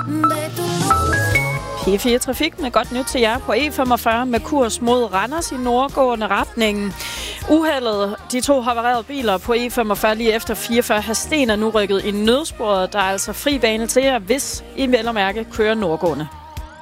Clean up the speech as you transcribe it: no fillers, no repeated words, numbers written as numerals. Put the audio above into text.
P4 Trafik med godt nyt til jer på E45 med kurs mod Randers i nordgående retningen. Uheldet, de 2 havarerede biler på E45 lige efter 44 Hadsten er nu rykket i nødsporet. Der er altså fri bane til jer, hvis I vel og mærke kører nordgående.